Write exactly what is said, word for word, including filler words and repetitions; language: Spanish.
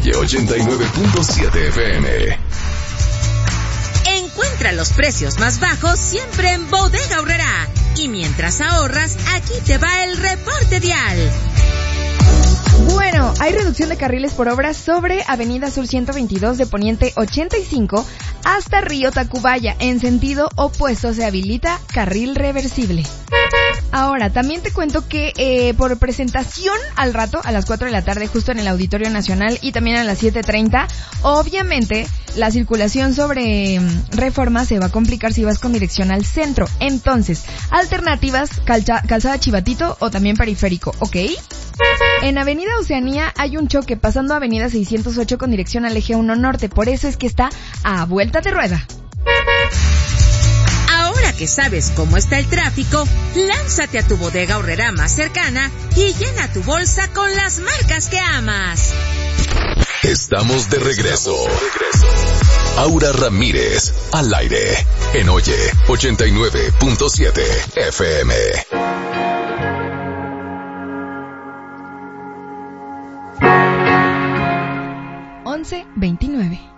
Oye ochenta y nueve punto siete F M. Encuentra los precios más bajos siempre en Bodega Aurrerá. Y mientras ahorras, aquí te va el reporte vial. Bueno, hay reducción de carriles por obras sobre Avenida Sur ciento veintidós de Poniente ochenta y cinco hasta Río Tacubaya. En sentido opuesto se habilita carril reversible. Ahora, también te cuento que eh, por presentación al rato, a las cuatro de la tarde, justo en el Auditorio Nacional, y también a las siete treinta, obviamente la circulación sobre um, Reforma se va a complicar si vas con dirección al centro. Entonces, alternativas, calza, calzada Chivatito o también periférico, ¿ok? En Avenida Oceanía hay un choque pasando a Avenida seiscientos ocho con dirección al Eje uno Norte, por eso es que está a vuelta de rueda. Ahora que sabes cómo está el tráfico, lánzate a tu Bodega Aurrerá más cercana y llena tu bolsa con las marcas que amas. Estamos de regreso. Aura Ramírez, al aire, en Oye ochenta y nueve punto siete F M. once veintinueve